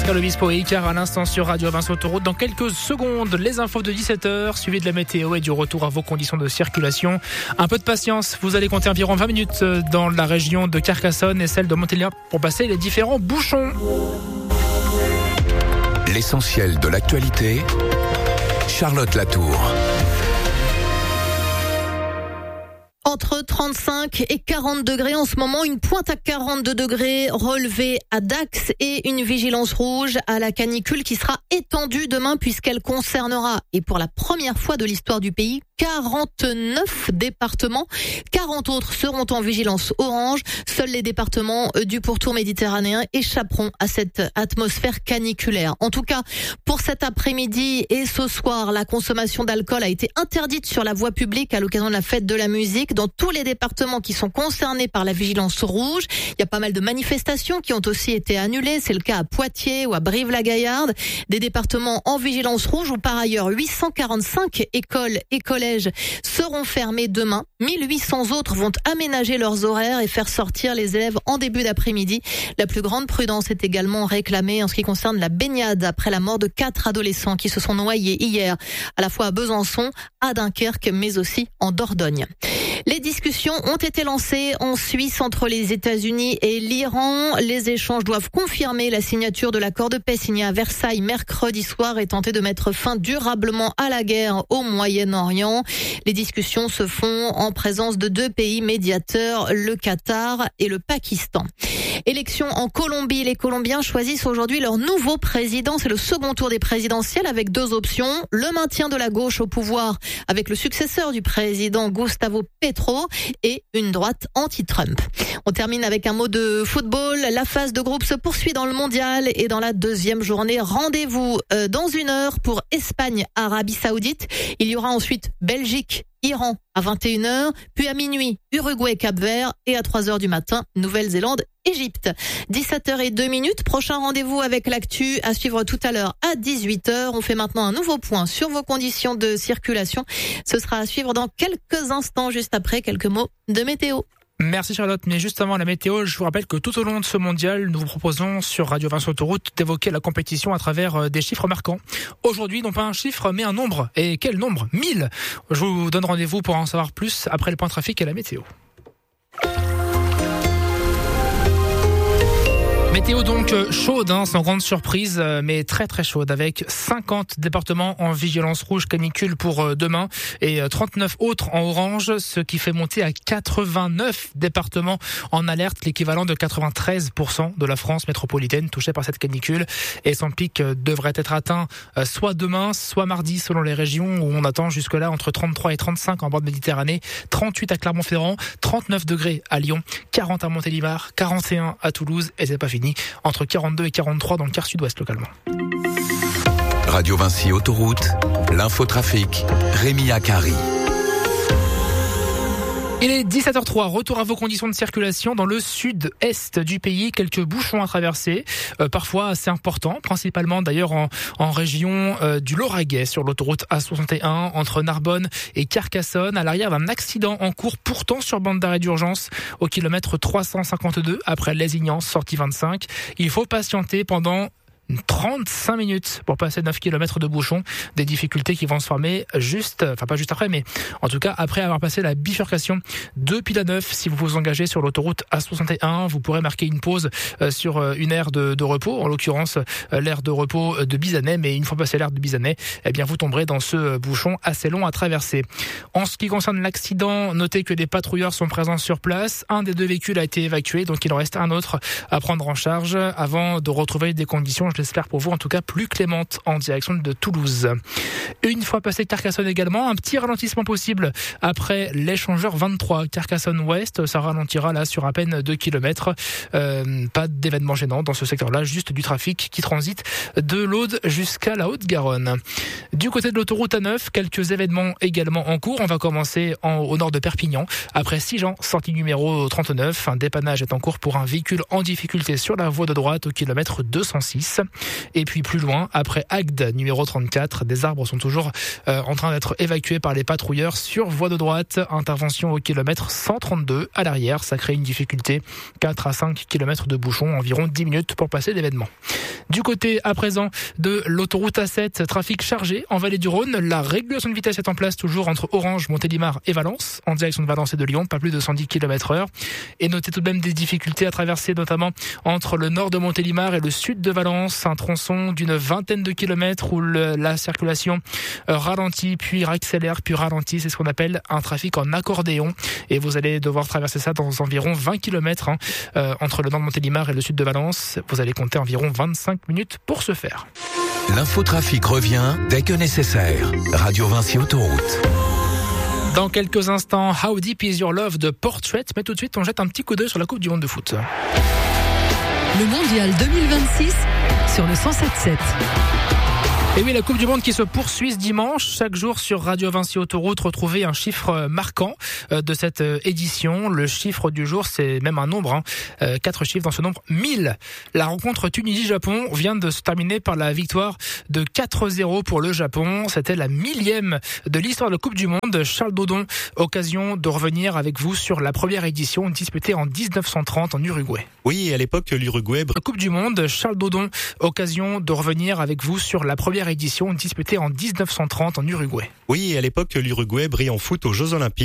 Pascal Obispo et Icar à l'instant sur Radio Vinci Autoroute. Dans quelques secondes, les infos de 17h, suivies de la météo et du retour à vos conditions de circulation. Un peu de patience, vous allez compter environ 20 minutes dans la région de Carcassonne et celle de Montélimar pour passer les différents bouchons. L'essentiel de l'actualité, Charlotte Latour. Entre 35 et 40 degrés en ce moment, une pointe à 42 degrés relevée à Dax et une vigilance rouge à la canicule qui sera étendue demain puisqu'elle concernera, et pour la première fois de l'histoire du pays, 49 départements. 40 autres seront en vigilance orange. Seuls les départements du pourtour méditerranéen échapperont à cette atmosphère caniculaire. En tout cas, pour cet après-midi et ce soir, la consommation d'alcool a été interdite sur la voie publique à l'occasion de la fête de la musique dans tous les départements qui sont concernés par la vigilance rouge. Il y a pas mal de manifestations qui ont aussi été annulées. C'est le cas à Poitiers ou à Brive-la-Gaillarde. Des départements en vigilance rouge où par ailleurs 845 écoles et collèges seront fermés demain. 1800 autres vont aménager leurs horaires et faire sortir les élèves en début d'après-midi. La plus grande prudence est également réclamée en ce qui concerne la baignade après la mort de 4 adolescents qui se sont noyés hier, à la fois à Besançon, à Dunkerque, mais aussi en Dordogne. Les discussions ont été lancées en Suisse entre les États-Unis et l'Iran. Les échanges doivent confirmer la signature de l'accord de paix signé à Versailles mercredi soir et tenter de mettre fin durablement à la guerre au Moyen-Orient. Les discussions se font en présence de 2 pays médiateurs, le Qatar et le Pakistan. Élection en Colombie. Les Colombiens choisissent aujourd'hui leur nouveau président. C'est le second tour des présidentielles avec 2 options. Le maintien de la gauche au pouvoir avec le successeur du président Gustavo Petro et une droite anti-Trump. On termine avec un mot de football. La phase de groupe se poursuit dans le mondial et dans la 2e journée. Rendez-vous dans 1 heure pour Espagne-Arabie Saoudite. Il y aura ensuite Belgique, Iran à 21h, puis à minuit, Uruguay-Cap-Vert et à 3h du matin, Nouvelle-Zélande, Égypte. 17h02, prochain rendez-vous avec l'actu à suivre tout à l'heure à 18h. On fait maintenant un nouveau point sur vos conditions de circulation. Ce sera à suivre dans quelques instants, juste après quelques mots de météo. Merci Charlotte, mais juste avant la météo, je vous rappelle que tout au long de ce mondial, nous vous proposons sur Radio Vinci Autoroute d'évoquer la compétition à travers des chiffres marquants. Aujourd'hui, non pas un chiffre, mais un nombre. Et quel nombre ? 1000 ! Je vous donne rendez-vous pour en savoir plus après le point trafic et la météo. Météo donc chaude, sans grande surprise, mais très très chaude, avec 50 départements en vigilance rouge canicule pour demain et 39 autres en orange, ce qui fait monter à 89 départements en alerte, l'équivalent de 93% de la France métropolitaine touchée par cette canicule. Et son pic devrait être atteint soit demain, soit mardi, selon les régions, où on attend jusque-là entre 33 et 35 en bord de Méditerranée, 38 à Clermont-Ferrand, 39 degrés à Lyon, 40 à Montélimar, 41 à Toulouse, et c'est pas fini, entre 42 et 43 dans le quart sud-ouest localement. Radio Vinci Autoroute, l'infotrafic, Rémi Akari. Il est 17h03, retour à vos conditions de circulation dans le sud-est du pays. Quelques bouchons à traverser, parfois assez importants, principalement d'ailleurs en région du Lauragais sur l'autoroute A61 entre Narbonne et Carcassonne, à l'arrière d'un accident en cours pourtant sur bande d'arrêt d'urgence au kilomètre 352 après Lézignan, sortie 25. Il faut patienter pendant 35 minutes pour passer 9 km de bouchons, des difficultés qui vont se former pas juste après, mais en tout cas après avoir passé la bifurcation de Pila-Neuf. Si vous vous engagez sur l'autoroute A61, vous pourrez marquer une pause sur une aire de repos, en l'occurrence l'aire de repos de Bizanais, mais une fois passé l'aire de Bizanais, eh bien vous tomberez dans ce bouchon assez long à traverser. En ce qui concerne l'accident, notez que des patrouilleurs sont présents sur place. Un des 2 véhicules a été évacué, donc il en reste un autre à prendre en charge avant de retrouver des conditions, j'espère pour vous en tout cas, plus clémente en direction de Toulouse. Une fois passé Carcassonne également, un petit ralentissement possible après l'échangeur 23 Carcassonne-Ouest. Ça ralentira là sur à peine 2 km. Pas d'événement gênant dans ce secteur-là, juste du trafic qui transite de l'Aude jusqu'à la Haute-Garonne. Du côté de l'autoroute A9, quelques événements également en cours. On va commencer au nord de Perpignan. Après Sigean, sortie numéro 39, un dépannage est en cours pour un véhicule en difficulté sur la voie de droite au kilomètre 206. Et puis plus loin, après Agde, numéro 34, des arbres sont toujours en train d'être évacués par les patrouilleurs sur voie de droite. Intervention au kilomètre 132 à l'arrière. Ça crée une difficulté. 4 à 5 km de bouchons, environ 10 minutes pour passer l'événement. Du côté à présent de l'autoroute A7, trafic chargé en vallée du Rhône. La régulation de vitesse est en place toujours entre Orange, Montélimar et Valence, en direction de Valence et de Lyon, pas plus de 110 km/h. Et notez tout de même des difficultés à traverser, notamment entre le nord de Montélimar et le sud de Valence, un tronçon d'une vingtaine de kilomètres où la circulation ralentit, puis accélère, puis ralentit. C'est ce qu'on appelle un trafic en accordéon. Et vous allez devoir traverser ça dans environ 20 km entre le nord de Montélimar et le sud de Valence. Vous allez compter environ 25 minutes pour ce faire. L'infotrafic revient dès que nécessaire. Radio Vinci Autoroute. Dans quelques instants, How Deep Is Your Love de Portrait. Mais tout de suite, on jette un petit coup d'œil sur la Coupe du Monde de foot. Le Mondial 2026 sur le 107.7. Et oui, la Coupe du Monde qui se poursuit ce dimanche. Chaque jour sur Radio Vinci Autoroute, retrouvez un chiffre marquant de cette édition. Le chiffre du jour, c'est même un nombre, 4 chiffres dans ce nombre, 1000. La rencontre Tunisie-Japon vient de se terminer par la victoire de 4-0 pour le Japon. C'était la 1000e de l'histoire de la Coupe du Monde. Charles Dodon, occasion de revenir avec vous sur la première édition disputée en 1930 en Uruguay. Oui, à l'époque, l'Uruguay... Coupe du Monde, Charles Dodon, occasion de revenir avec vous sur la première édition disputée en 1930 en Uruguay. Oui, à l'époque, l'Uruguay brille en foot aux Jeux Olympiques.